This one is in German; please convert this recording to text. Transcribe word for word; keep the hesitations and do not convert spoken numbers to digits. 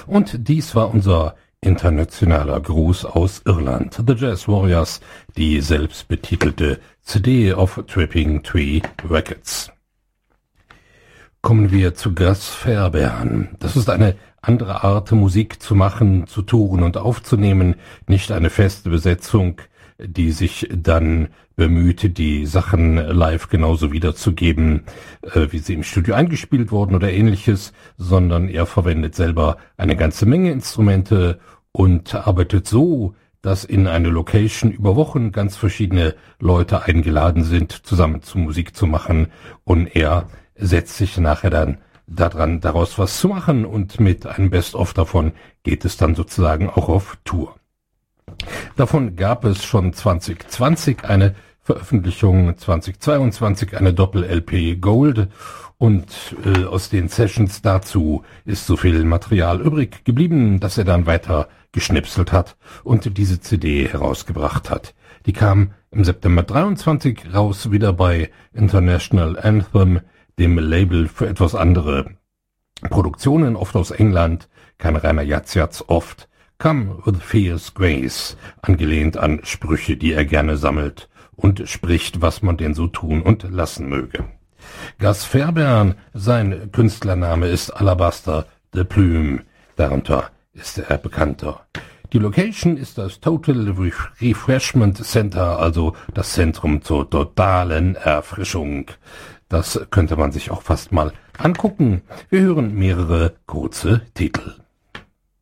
Und dies war unser internationaler Gruß aus Irland. The Jazz Warriors, die selbstbetitelte C D auf Tripping Tree Records. Kommen wir zu Gus Fairbairn. Das ist eine andere Art, Musik zu machen, zu touren und aufzunehmen, nicht eine feste Besetzung, die sich dann bemühte, die Sachen live genauso wiederzugeben, äh, wie sie im Studio eingespielt wurden oder ähnliches, sondern er verwendet selber eine ganze Menge Instrumente und arbeitet so, dass in eine Location über Wochen ganz verschiedene Leute eingeladen sind, zusammen zu Musik zu machen, und er setzt sich nachher dann daran, daraus was zu machen, und mit einem Best-of davon geht es dann sozusagen auch auf Tour. Davon gab es schon zwanzig zwanzig eine Veröffentlichung, zwanzig zweiundzwanzig eine Doppel-L P Gold, und äh, aus den Sessions dazu ist so viel Material übrig geblieben, dass er dann weiter geschnipselt hat und diese C D herausgebracht hat. Die kam im September dreiundzwanzig raus, wieder bei International Anthem, dem Label für etwas andere Produktionen, oft aus England, kein reiner Jazz-Jazz, oft Come with Fierce Grace, angelehnt an Sprüche, die er gerne sammelt und spricht, was man denn so tun und lassen möge. Gus Fairbairn, sein Künstlername ist Alabaster de Plume, darunter ist er bekannter. Die Location ist das Total Refreshment Center, also das Zentrum zur totalen Erfrischung. Das könnte man sich auch fast mal angucken. Wir hören mehrere kurze Titel.